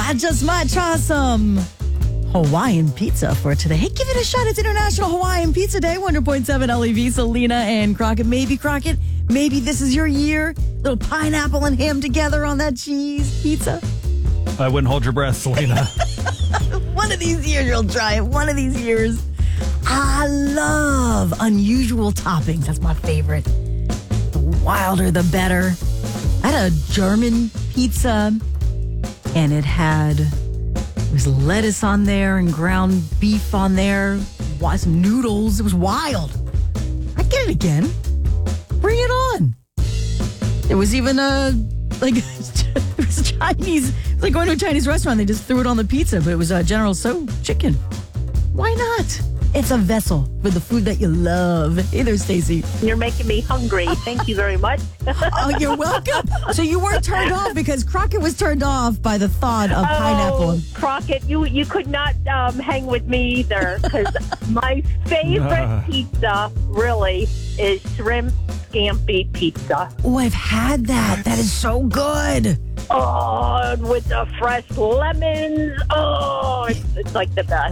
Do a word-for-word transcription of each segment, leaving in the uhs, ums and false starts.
I just might try some Hawaiian pizza for today. Hey, give it a shot. It's International Hawaiian Pizza Day. one hundred point seven L E V, Selena and Crockett. Maybe, Crockett, maybe this is your year. Little pineapple and ham together on that cheese pizza. I wouldn't hold your breath, Selena. One of these years you'll try it. One of these years. I love unusual toppings. That's my favorite. The wilder, the better. I had a German pizza, and it had there was lettuce on there and ground beef on there, some noodles. It was wild. I'd get it again. Bring it on. There was even a, like, it was Chinese. It was like going to a Chinese restaurant. They just threw it on the pizza, but it was a General Tso chicken. Why not? It's a vessel for the food that you love. Hey there, Stacey. You're making me hungry. Thank you very much. Oh, you're welcome. So you weren't turned off because Crockett was turned off by the thought of pineapple. Oh, Crockett, you, you could not um, hang with me either because my favorite Uh. pizza really is shrimp scampi pizza. Oh, I've had that. That is so good. Oh, with the fresh lemons. Oh, it's, it's like the best.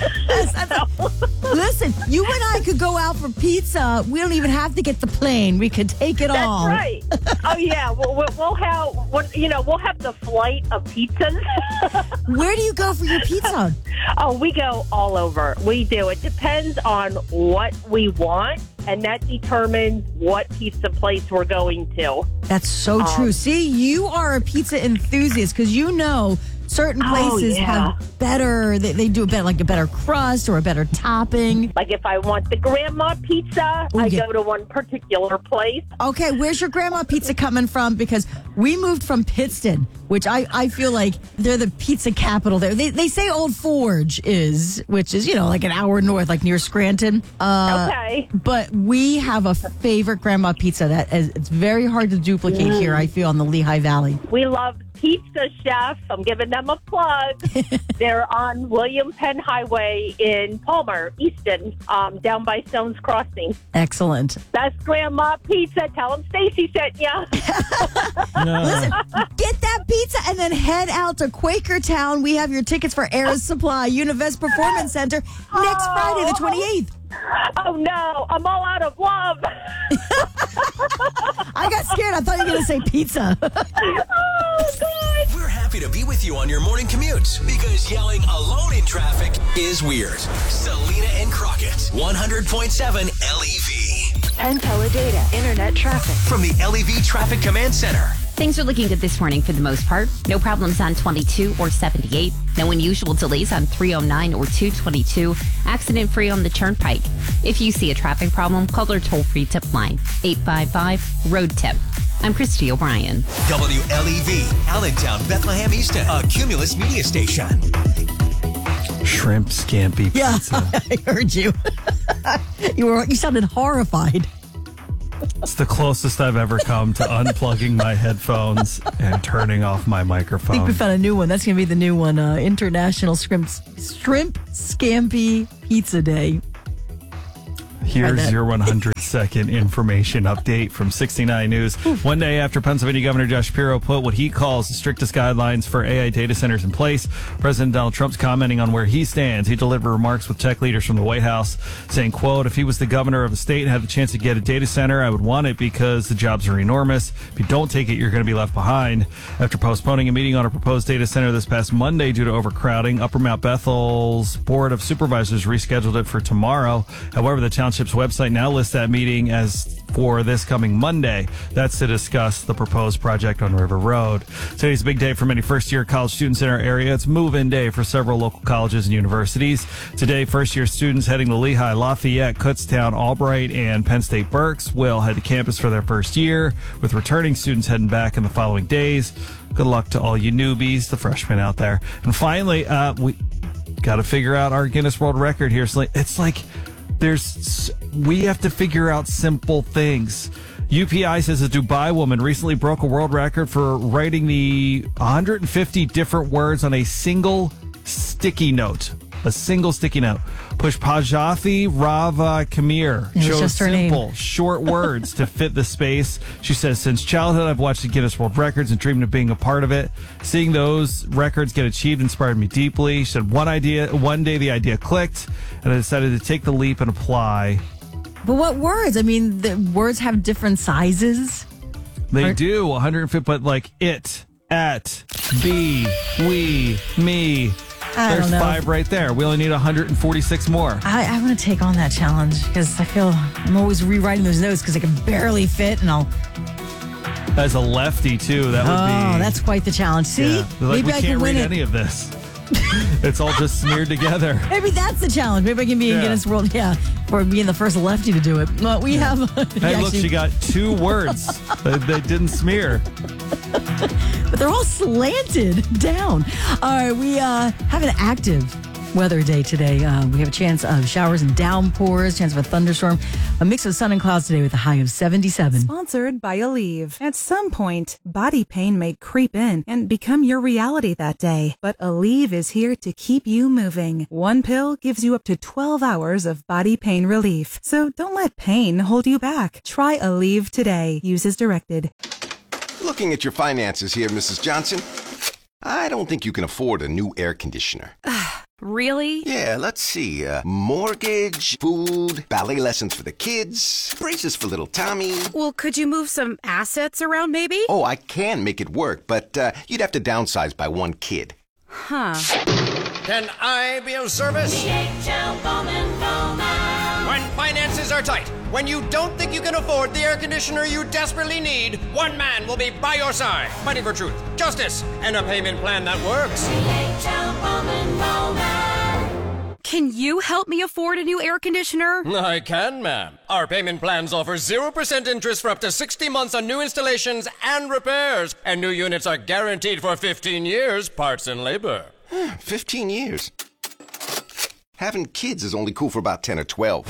Listen, you and I could go out for pizza. We don't even have to get the plane. We could take it That's all. right. Oh yeah, we'll, we'll, we'll have we'll, you know we'll have the flight of pizzas. Where do you go for your pizza? Oh, we go all over. We do. It depends on what we want, and that determines what pizza place we're going to. That's so Um, true. See, you are a pizza enthusiast because you know certain Oh, places yeah. have better, they, they do a better, like a better crust or a better topping. Like if I want the grandma pizza, Ooh, I yeah. go to one particular place. Okay, where's your grandma pizza coming from? Because we moved from Pittston, which I, I feel like they're the pizza capital there. They, they say Old Forge is, which is, you know, like an hour north, like near Scranton. Uh, Okay. But we have a favorite grandma pizza that is, it's very hard to duplicate here, I feel, on the Lehigh Valley. We love Pizza Chef. I'm giving them a plug. They're on William Penn Highway in Palmer, Easton, um, down by Stone's Crossing. Excellent. That's Grandma Pizza. Tell them Stacy sent ya. Listen, get that pizza and then head out to Quakertown. We have your tickets for Air Supply Univest Performance Center next Friday, the twenty-eighth. Oh, no. I'm all out of love. I got scared. I thought you were going to say pizza. Oh, God. We're happy to be with you on your morning commute because yelling alone in traffic is weird. Selena and Crockett, one hundred point seven L E V. Penn Teledata Internet Traffic. From the L E V Traffic Command Center. Things are looking good this morning for the most part. No problems on twenty-two or seventy-eight. No unusual delays on three oh nine or two twenty-two. Accident free on the Turnpike. If you see a traffic problem, call our toll-free tip line, eight five five, road tip. I'm Christy O'Brien. W L E V, Allentown, Bethlehem, Easton, a Cumulus media station. Shrimp scampi Yeah, pizza. I heard you. you were you sounded horrified. It's the closest I've ever come to unplugging my headphones and turning off my I think we microphone. found a new one. That's going to be the new one. Uh, International Shrimp, Shrimp Scampi Pizza Day. Here's that. your one hundred second information update from sixty-nine News. One day after Pennsylvania Governor Josh Shapiro put what he calls the strictest guidelines for A I data centers in place, President Donald Trump's commenting on where he stands. He delivered remarks with tech leaders from the White House saying, quote, if he was the governor of a state and had the chance to get a data center, I would want it because the jobs are enormous. If you don't take it, you're going to be left behind. After postponing a meeting on a proposed data center this past Monday due to overcrowding, Upper Mount Bethel's Board of Supervisors rescheduled it for tomorrow. However, the township's website now lists that meeting as for this coming Monday. That's to discuss the proposed project on River Road. Today's a big day for many first-year college students in our area. It's move-in day for several local colleges and universities. Today, first-year students heading to Lehigh, Lafayette, Kutztown, Albright, and Penn State Berks will head to campus for their first year, with returning students heading back in the following days. Good luck to all you newbies, the freshmen out there. And finally, uh, we got to figure out our Guinness World Record here. It's like there's we have to figure out simple things. U P I says a Dubai woman recently broke a world record for writing the one hundred fifty different words on a single sticky note. A single sticky note. Pushpajathi Rava Kamir It was chose just her name. simple, short words to fit the space. She says, since childhood, I've watched the Guinness World Records and dreamed of being a part of it. Seeing those records get achieved inspired me deeply. She said, one idea, one day the idea clicked, and I decided to take the leap and apply. But what words? I mean, the words have different sizes. They Are- do, one hundred fifty, but like it, at, be, we, me. I There's don't know. five right there. We only need one hundred forty-six more. I, I want to take on that challenge because I feel I'm always rewriting those notes because I can barely fit, and I'll. As a lefty, too, that would Oh, be... that's quite the challenge. See, Yeah. They're like, maybe we I can't can win read it. any of this. It's all just smeared together. Maybe that's the challenge. Maybe I can be in Yeah. Guinness World, yeah, for being the first lefty to do it. But we have. Hey, look, actually- she got two words that they didn't smear. but they're all slanted down. All right, we uh, have an active weather day today. Uh, we have a chance of showers and downpours, chance of a thunderstorm, a mix of sun and clouds today with a high of seventy-seven. Sponsored by Aleve. At some point, body pain may creep in and become your reality that day. But Aleve is here to keep you moving. One pill gives you up to twelve hours of body pain relief. So don't let pain hold you back. Try Aleve today. Use as directed. Looking at your finances here, Missus Johnson, I don't think you can afford a new air conditioner. Really? Yeah, let's see. Uh, mortgage, food, ballet lessons for the kids, braces for little Tommy. Well, could you move some assets around maybe? Oh, I can make it work, but uh, you'd have to downsize by one kid. Huh. Can I be of service? When finances are tight, when you don't think you can afford the air conditioner you desperately need, one man will be by your side, fighting for truth, justice, and a payment plan that works. Can you help me afford a new air conditioner? I can, ma'am. Our payment plans offer zero percent interest for up to sixty months on new installations and repairs. And new units are guaranteed for fifteen years, parts and labor. Fifteen years. Having kids is only cool for about ten or twelve.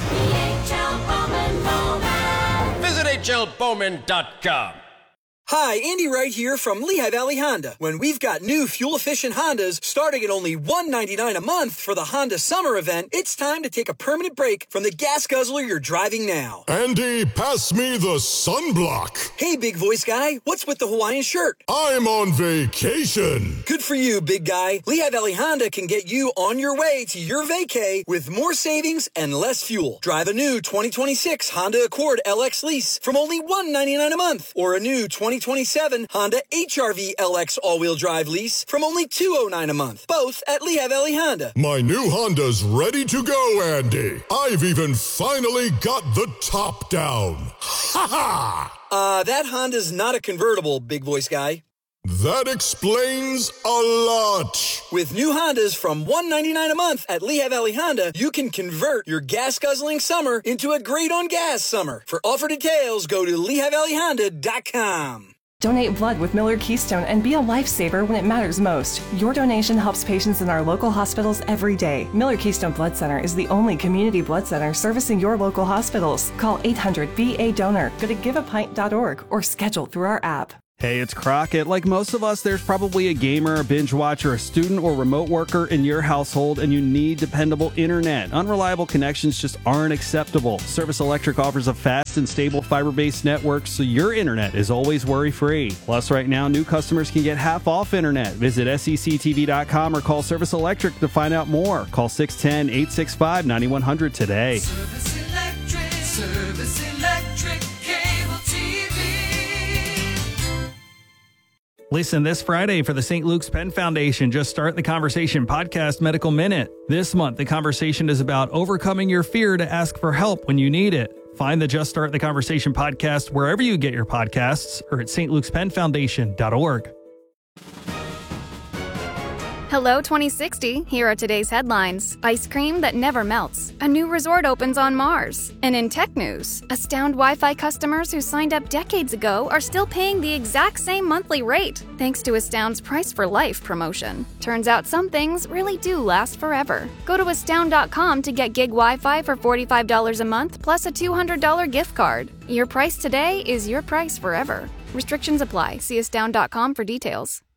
Visit H L Bowman dot com. Hi, Andy Wright here from Lehigh Valley Honda. When we've got new fuel-efficient Hondas starting at only one hundred ninety-nine dollars a month for the Honda Summer Event, it's time to take a permanent break from the gas guzzler you're driving now. Andy, pass me the sunblock. Hey, big voice guy, what's with the Hawaiian shirt? I'm on vacation. Good for you, big guy. Lehigh Valley Honda can get you on your way to your vacay with more savings and less fuel. Drive a new twenty twenty-six Honda Accord L X lease from only one hundred ninety-nine dollars a month, or a new twenty twenty-seven Honda H R V L X all-wheel drive lease from only two hundred nine dollars a month, both at Lehigh Valley Honda. My new Honda's ready to go, Andy. I've even finally got the top down. Ha ha! Uh, that Honda's not a convertible, big voice guy. That explains a lot. With new Hondas from one hundred ninety-nine dollars a month at Lehigh Valley Honda, you can convert your gas-guzzling summer into a great-on-gas summer. For offer details, go to Lehigh Valley Honda dot com. Donate blood with Miller Keystone and be a lifesaver when it matters most. Your donation helps patients in our local hospitals every day. Miller Keystone Blood Center is the only community blood center servicing your local hospitals. Call eight hundred B A donor, go to give a pint dot org, or schedule through our app. Hey, it's Crockett. Like most of us, there's probably a gamer, a binge watcher, a student, or remote worker in your household, and you need dependable internet. Unreliable connections just aren't acceptable. Service Electric offers a fast and stable fiber-based network, so your internet is always worry-free. Plus, right now, new customers can get half off internet. Visit S E C T V dot com or call Service Electric to find out more. Call six one zero, eight six five, nine one zero zero today. Service Electric, Service Electric, cable T V. Listen this Friday for the Saint Luke's Penn Foundation Just Start the Conversation podcast Medical Minute. This month, the conversation is about overcoming your fear to ask for help when you need it. Find the Just Start the Conversation podcast wherever you get your podcasts or at st lukes penn foundation dot org. Hello twenty sixty, here are today's headlines. Ice cream that never melts. A new resort opens on Mars. And in tech news, Astound Wi-Fi customers who signed up decades ago are still paying the exact same monthly rate, thanks to Astound's Price for Life promotion. Turns out some things really do last forever. Go to astound dot com to get gig Wi-Fi for forty-five dollars a month plus a two hundred dollars gift card. Your price today is your price forever. Restrictions apply. See astound dot com for details.